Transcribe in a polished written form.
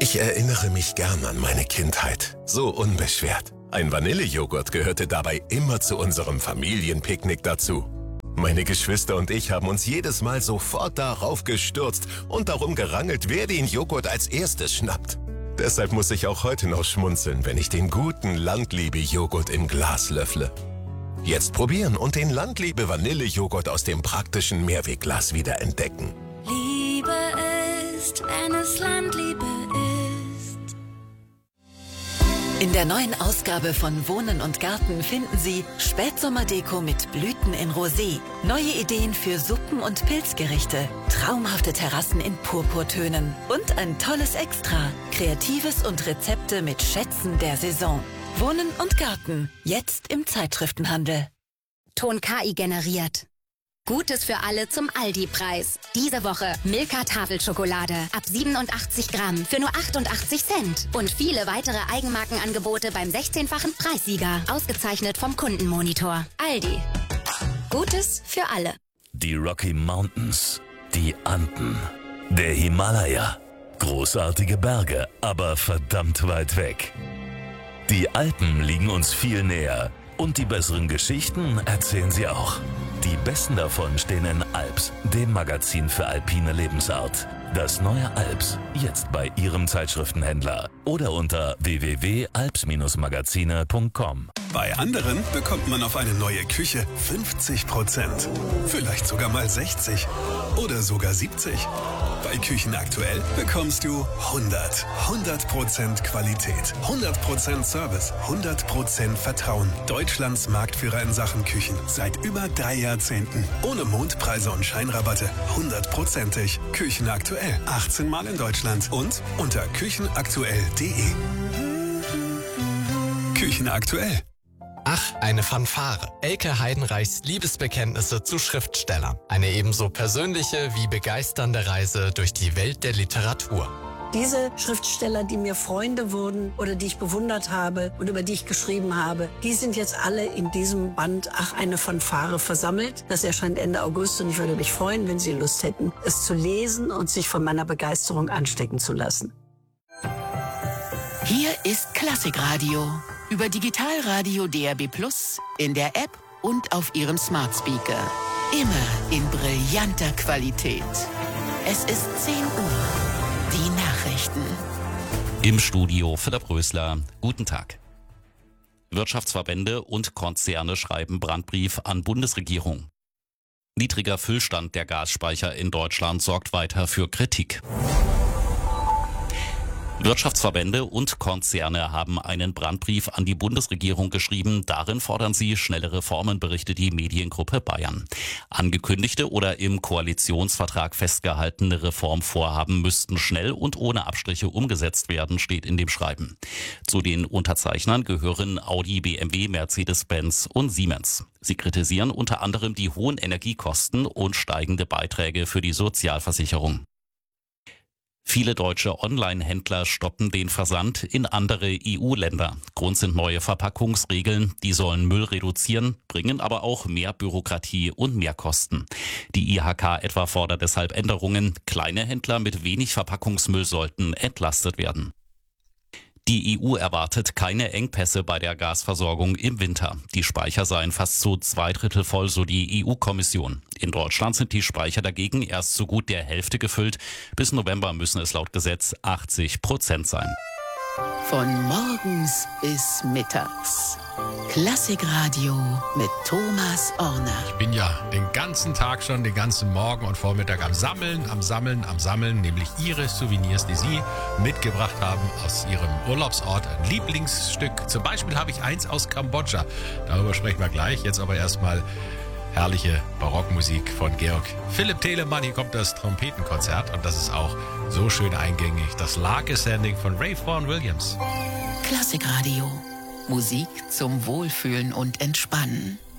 Ich erinnere mich gern an meine Kindheit. So unbeschwert. Ein Vanillejoghurt gehörte dabei immer zu unserem Familienpicknick dazu. Meine Geschwister und ich haben uns jedes Mal sofort darauf gestürzt und darum gerangelt, wer den Joghurt als erstes schnappt. Deshalb muss ich auch heute noch schmunzeln, wenn ich den guten Landliebe-Joghurt im Glas löffle. Jetzt probieren und den Landliebe-Vanillejoghurt aus dem praktischen Mehrwegglas wieder entdecken. Liebe ist, wenn es Landliebe ist. In der neuen Ausgabe von Wohnen und Garten finden Sie Spätsommerdeko mit Blüten in Rosé, neue Ideen für Suppen und Pilzgerichte, traumhafte Terrassen in Purpurtönen und ein tolles Extra, Kreatives und Rezepte mit Schätzen der Saison. Wohnen und Garten, jetzt im Zeitschriftenhandel. Ton KI generiert. Gutes für alle zum Aldi-Preis. Diese Woche Milka Tafelschokolade ab 87 Gramm für nur 88 Cent. Und viele weitere Eigenmarkenangebote beim 16-fachen Preissieger. Ausgezeichnet vom Kundenmonitor. Aldi. Gutes für alle. Die Rocky Mountains, die Anden, der Himalaya. Großartige Berge, aber verdammt weit weg. Die Alpen liegen uns viel näher. Und die besseren Geschichten erzählen sie auch. Die besten davon stehen in Alps, dem Magazin für alpine Lebensart. Das neue Alps, jetzt bei Ihrem Zeitschriftenhändler oder unter www.alps-magazine.com. Bei anderen bekommt man auf eine neue Küche 50%, vielleicht sogar mal 60% oder sogar 70%. Bei Küchen aktuell bekommst du 100% Qualität, 100% Service, 100% Vertrauen. Deutschlands Marktführer in Sachen Küchen seit über 3 Jahrzehnten. Ohne Mondpreise und Scheinrabatte, 100%ig. Küchen aktuell, 18 Mal in Deutschland und unter küchenaktuell.de. Küchen aktuell. Ach, eine Fanfare. Elke Heidenreichs Liebesbekenntnisse zu Schriftstellern. Eine ebenso persönliche wie begeisternde Reise durch die Welt der Literatur. Diese Schriftsteller, die mir Freunde wurden oder die ich bewundert habe und über die ich geschrieben habe, die sind jetzt alle in diesem Band Ach, eine Fanfare versammelt. Das erscheint Ende August und ich würde mich freuen, wenn Sie Lust hätten, es zu lesen und sich von meiner Begeisterung anstecken zu lassen. Hier ist Klassikradio. Über Digitalradio DAB+, in der App und auf Ihrem Smart Speaker. Immer in brillanter Qualität. Es ist 10 Uhr. Die Nachrichten. Im Studio Philipp Rösler. Guten Tag. Wirtschaftsverbände und Konzerne schreiben Brandbrief an Bundesregierung. Niedriger Füllstand der Gasspeicher in Deutschland sorgt weiter für Kritik. Wirtschaftsverbände und Konzerne haben einen Brandbrief an die Bundesregierung geschrieben. Darin fordern sie schnelle Reformen, berichtet die Mediengruppe Bayern. Angekündigte oder im Koalitionsvertrag festgehaltene Reformvorhaben müssten schnell und ohne Abstriche umgesetzt werden, steht in dem Schreiben. Zu den Unterzeichnern gehören Audi, BMW, Mercedes-Benz und Siemens. Sie kritisieren unter anderem die hohen Energiekosten und steigende Beiträge für die Sozialversicherung. Viele deutsche Online-Händler stoppen den Versand in andere EU-Länder. Grund sind neue Verpackungsregeln, die sollen Müll reduzieren, bringen aber auch mehr Bürokratie und mehr Kosten. Die IHK etwa fordert deshalb Änderungen. Kleine Händler mit wenig Verpackungsmüll sollten entlastet werden. Die EU erwartet keine Engpässe bei der Gasversorgung im Winter. Die Speicher seien fast zu 2/3 voll, so die EU-Kommission. In Deutschland sind die Speicher dagegen erst zu gut der Hälfte gefüllt. Bis November müssen es laut Gesetz 80% sein. Von morgens bis mittags. Klassikradio mit Thomas Orner. Ich bin ja den ganzen Tag schon, den ganzen Morgen und Vormittag am Sammeln, nämlich Ihre Souvenirs, die Sie mitgebracht haben aus Ihrem Urlaubsort. Ein Lieblingsstück. Zum Beispiel habe ich eins aus Kambodscha. Darüber sprechen wir gleich. Jetzt aber erstmal herrliche Barockmusik von Georg Philipp Telemann. Hier kommt das Trompetenkonzert und das ist auch so schön eingängig. Das Lark Ascending von Ray Vaughan Williams. Klassikradio. Musik zum Wohlfühlen und Entspannen.